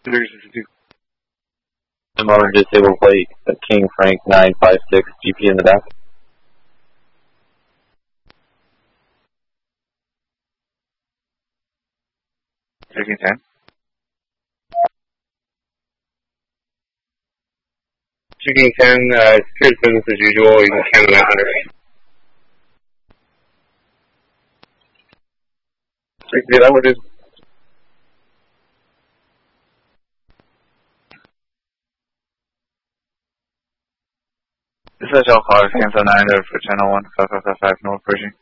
Motor disable plate, King Frank 956, GP in the back. Checking 10. Checking 10, secure business as usual, you can count 900. That would just. This is Al Cloud, cancel 9 for channel 1, 5555 North Pershing.